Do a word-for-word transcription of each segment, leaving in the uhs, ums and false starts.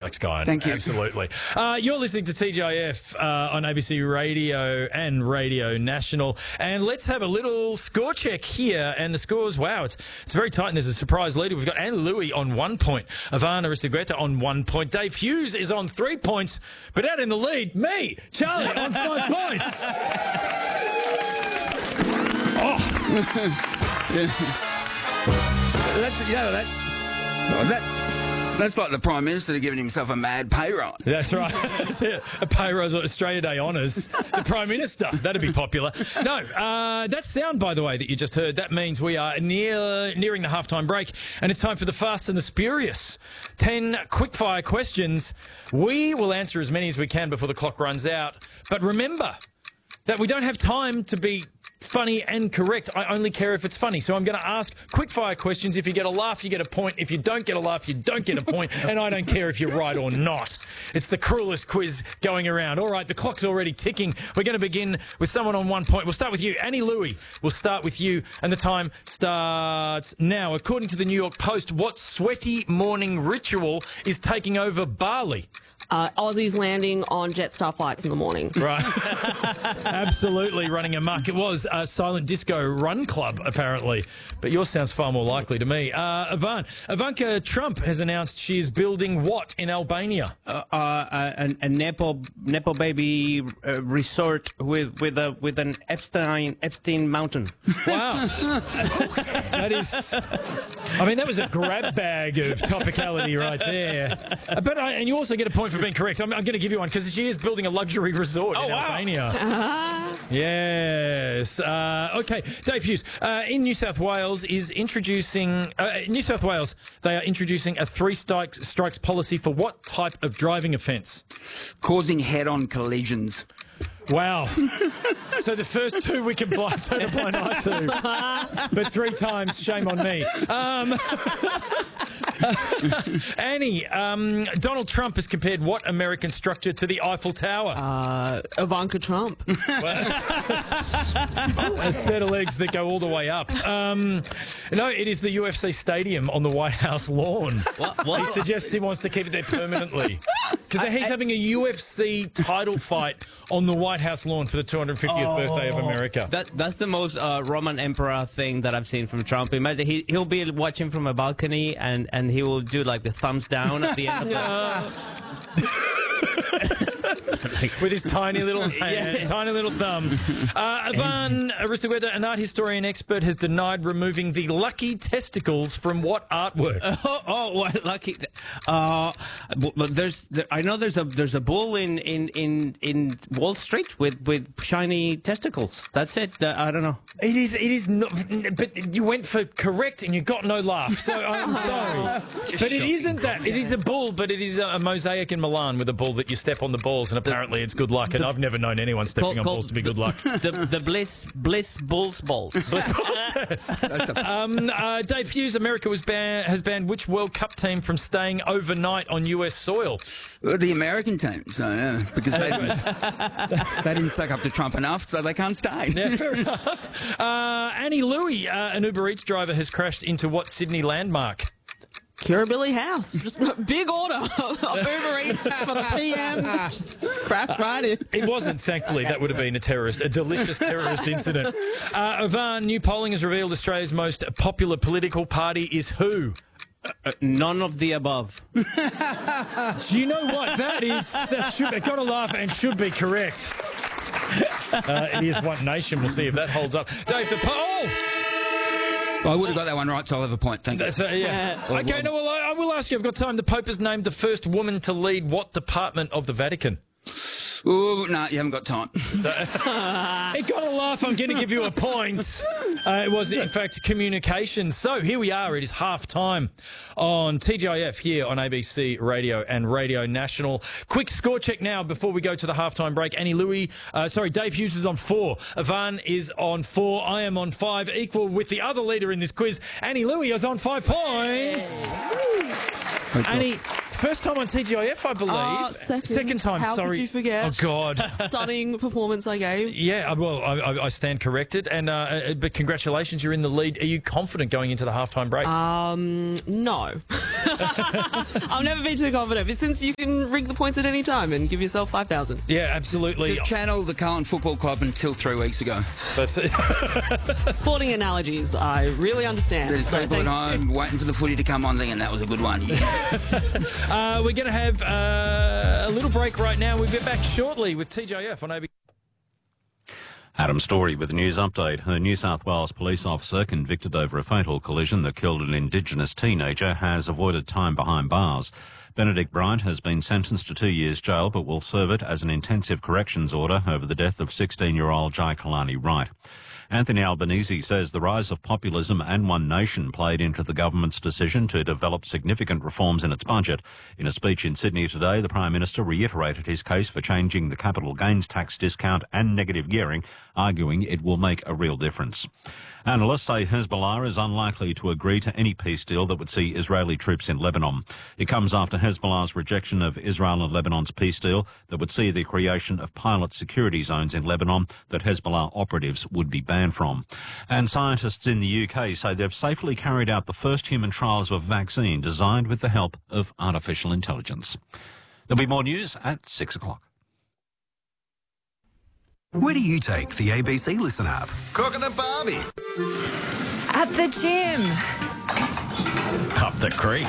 Alex Guyon. Thank you. Absolutely. Uh, you're listening to T G I F uh, on A B C Radio and Radio National. And let's have a little score check here. And the scores, wow, it's it's very tight. And there's a surprise leader. We've got Anna Louie on one point, Ivan Aristegueta on one point, Dave Hughes is on three points, but out in the lead, me, Charlie, on five points. Oh. That's, you know, that, well, that, that's like the Prime Minister giving himself a mad pay rise. That's right. That's it. A pay rise or Australia Day honours. The Prime Minister. That'd be popular. No, uh, that sound, by the way, that you just heard, that means we are near nearing the halftime break, and it's time for the Fast and the Spurious. Ten quickfire questions. We will answer as many as we can before the clock runs out. But remember that we don't have time to be funny and correct. I only care if it's funny. So I'm going to ask quickfire questions. If you get a laugh, you get a point. If you don't get a laugh, you don't get a point. And I don't care if you're right or not. It's the cruelest quiz going around. All right, the clock's already ticking. We're going to begin with someone on one point. We'll start with you. Annie Louie, we'll start with you. And the time starts now. According to the New York Post, what sweaty morning ritual is taking over Bali? Uh, Aussies landing on Jetstar flights in the morning. Right. Absolutely running amok. It was a silent disco run club, apparently. But yours sounds far more likely to me. Uh, Ivan, Ivanka Trump has announced she is building what in Albania? Uh, uh, a, a Nepo Nepo baby uh, resort with with a with an Epstein Epstein mountain. Wow. That is. I mean, that was a grab bag of topicality right there. Uh, but I, and you also get a point for being correct. I'm, I'm going to give you one because she is building a luxury resort oh, in wow. Albania. Uh-huh. Yes. Uh, okay, Dave Hughes. Uh, in New South Wales is introducing uh, New South Wales. They are introducing a three strikes strikes policy for what type of driving offence? Causing head-on collisions. Wow. So the first two we can blind, don't apply night to. But three times, shame on me. Um, Annie, um, Donald Trump has compared what American structure to the Eiffel Tower? Uh, Ivanka Trump. A set of legs that go all the way up. Um, no, it is the U F C stadium on the White House lawn. What? What? He suggests he wants to keep it there permanently. Because he's having a U F C title fight on the White House lawn for the two hundred fiftieth Oh, birthday of America. That that's the most uh, Roman Emperor thing that I've seen from Trump. Imagine he he'll be watching from a balcony and and he will do like the thumbs down at the end of the. With his tiny little hand, Yeah. tiny little thumb. Uh, Ivan Aristegueta, an art historian expert, has denied removing the lucky testicles from what artwork? Oh, oh, what lucky! Uh, but there's, there, I know there's a there's a bull in, in, in, in Wall Street with, with shiny testicles. That's it. Uh, I don't know. It is, it is not, but you went for correct and you got no laugh, so I'm sorry. But it isn't that. It is a bull, but it is a, a mosaic in Milan with a bull that you step on the balls, and apparently it's good luck, and I've never known anyone stepping on balls to be good luck. The, the Bliss Bliss Bulls balls. um, uh, Dave Hughes, America was ban- has banned which World Cup team from staying overnight on U S soil? Well, the American team, so yeah, because they didn't, they didn't suck up to Trump enough, so they can't stay. Yeah, fair enough. Uh, Annie Louie, uh, an Uber Eats driver, has crashed into what Sydney landmark? Kirribilli House. Just a big order of Uber Eats for the P M. Just cracked right in. It wasn't, thankfully. That would have been a terrorist, a delicious terrorist incident. Uh, Ivan, new polling has revealed Australia's most popular political party is who? Uh, none of the above. Do you know what that is? That should be, got to laugh and should be correct. Uh, it is One Nation. We'll see if that holds up. Dave, the poll. Well, I would have got that one right, so I'll have a point. Thank you. That's, uh, yeah. Okay, no, well, I, I will ask you. I've got time. The Pope has named the first woman to lead what department of the Vatican? Ooh, no, you haven't got time. So, it got a laugh. I'm going to give you a point. Uh, it was, in fact, communications. So here we are. It is half time on T G I F here on A B C Radio and Radio National. Quick score check now before we go to the halftime break. Annie Louie, uh, sorry, Dave Hughes is on four. Ivan is on four. I am on five, equal with the other leader in this quiz. Annie Louie is on five points. Annie, first time on T G I F, I believe. Uh, second. second time, How sorry. could you forget? Oh, God. Stunning performance I gave. Yeah, well, I, I, I stand corrected. And uh, but congratulations, you're in the lead. Are you confident going into the halftime break? Um, no. I've never been too confident, but since you can rig the points at any time and give yourself five thousand. Yeah, absolutely. Just channel the Carlton Football Club until three weeks ago. That's it. Sporting analogies, I really understand. There's So people at thank- home waiting for the footy to come on, thinking that was a good one. Yeah. Uh, we're going to have uh, a little break right now. We'll be back shortly with T J F on A B C. Adam Story with a news update. A New South Wales police officer convicted over a fatal collision that killed an Indigenous teenager has avoided time behind bars. Benedict Bryant has been sentenced to two years jail but will serve it as an intensive corrections order over the death of sixteen-year-old Jai Kalani Wright. Anthony Albanese says the rise of populism and One Nation played into the government's decision to develop significant reforms in its budget. In a speech in Sydney today, the Prime Minister reiterated his case for changing the capital gains tax discount and negative gearing, arguing it will make a real difference. Analysts say Hezbollah is unlikely to agree to any peace deal that would see Israeli troops in Lebanon. It comes after Hezbollah's rejection of Israel and Lebanon's peace deal that would see the creation of pilot security zones in Lebanon that Hezbollah operatives would be banned from. And scientists in the U K say they've safely carried out the first human trials of a vaccine designed with the help of artificial intelligence. There'll be more news at six o'clock. Where do you take the A B C Listen app? Cooking a Barbie. At the gym. Up the creek.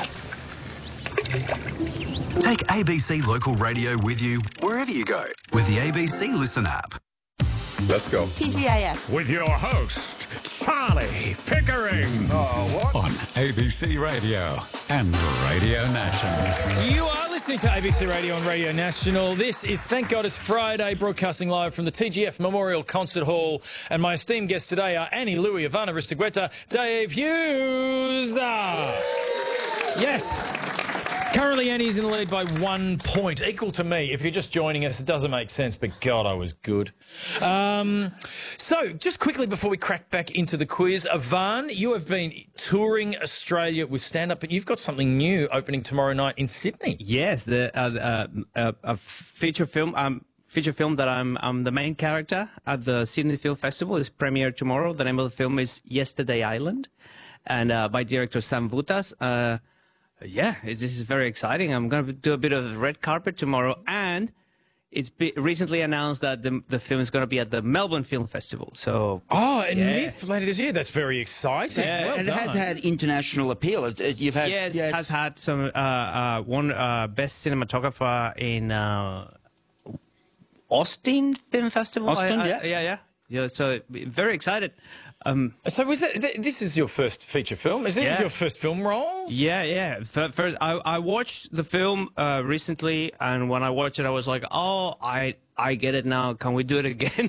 Take A B C Local Radio with you wherever you go with the A B C Listen app. Let's go. T G A F. With your host, Charlie Pickering. Oh, what? On A B C Radio and Radio National. You are listening to A B C Radio and Radio National. This is Thank God It's Friday, broadcasting live from the T G F Memorial Concert Hall. And my esteemed guests today are Annie Louie, Ivana Ristagueta, Dave Hughes. Ah. Yes. Currently, Annie's in the lead by one point, equal to me. If you're just joining us, it doesn't make sense, but God, I was good. Um, so, just quickly before we crack back into the quiz, Ivan, you have been touring Australia with stand-up, but you've got something new opening tomorrow night in Sydney. Yes, the uh, uh, uh, a feature film. Um, feature film that I'm I'm the main character at the Sydney Film Festival is premiered tomorrow. The name of the film is Yesterday Island, and uh, by director Sam Vutas. Uh, Yeah, it's, this is very exciting. I'm going to do a bit of red carpet tomorrow, and it's be, recently announced that the, the film is going to be at the Melbourne Film Festival. So, Oh, and Yeah. Myth later this year. That's very exciting. Yeah, Well and it done. has had international appeal. It's, it, you've had yes, yes. has had some uh, uh, one uh, best cinematographer in uh, Austin Film Festival. Austin, I- I- yeah. yeah, yeah, yeah. So very excited. Um, So was that, th- this is your first feature film? Is it Yeah. your first film role? Yeah, yeah. F- First, I, I watched the film uh, recently, and when I watched it, I was like, "Oh, I I get it now. Can we do it again?"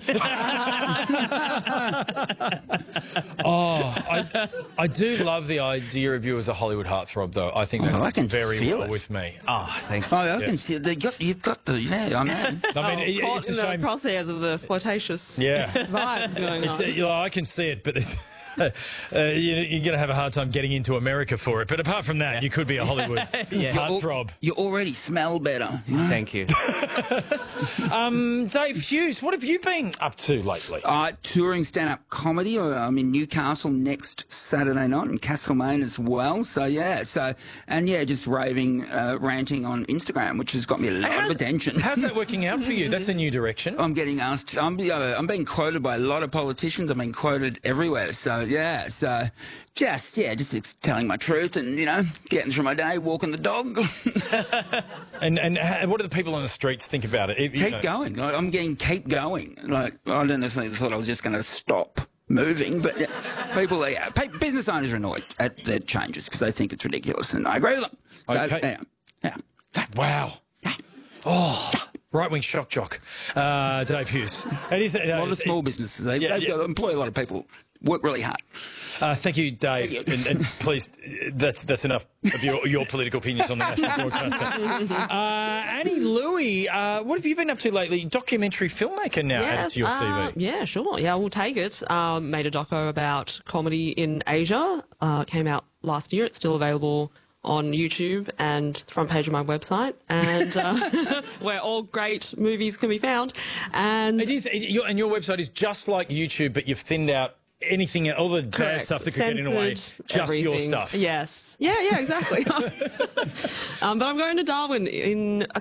Oh, I, I do love the idea of you as a Hollywood heartthrob, though. I think that's Oh, I can very feel well it. with me. oh, thank you. Oh, I Yes. can see the, you've, you've got the, yeah, I know. I mean, Oh, it- caught it's in a the shame. crosshairs of the flirtatious Yeah. vibes going It's, on. uh, you know, I can see it, but it's, uh, you, you're going to have a hard time getting into America for it. But apart from that, you could be a Hollywood heartthrob. You already smell better. You know? Thank you. Um, Dave Hughes, what have you been up to lately? Uh, touring stand-up comedy. I'm in Newcastle next Saturday night, and Castlemaine as well. So yeah, so and yeah, just raving, uh, ranting on Instagram, which has got me a lot How's- of attention. How's that working out for you? That's a new direction. I'm getting asked. I'm, uh, I'm being quoted by a lot of politicians. I'm being quoted everywhere. So yeah, so just yeah, just ex- telling my truth and you know getting through my day, walking the dog. And and ha- what do the people on the streets think about it? It- you Keep know- going. I- I'm getting keep going. Like I don't know if they thought I was just going to stop moving, but yeah, people, yeah, pa- business owners are annoyed at the changes because they think it's ridiculous, and I agree with them. So, Okay. yeah, yeah. Wow. Oh, right-wing shock jock, uh, Dave Hughes. It is, uh, A lot of small businesses. They, Yeah, they've yeah. got to employ a lot of people. Work really hard. Uh, thank you, Dave. And, and please, uh, that's that's enough of your, your political opinions on the national broadcaster. Uh, Annie Louie, uh, what have you been up to lately? Documentary filmmaker now added to your C V. uh, yeah, sure. Yeah, we'll take it. Um, made a doco about comedy in Asia. Uh, came out last year. It's still available on YouTube and the front page of my website, and uh, where all great movies can be found. And It is, it, your, and your website is just like YouTube, but you've thinned out anything, all the bad Correct. stuff that could get in the way, Censored just your everything. stuff. Yes. Yeah, yeah, exactly. um, but I'm going to Darwin in a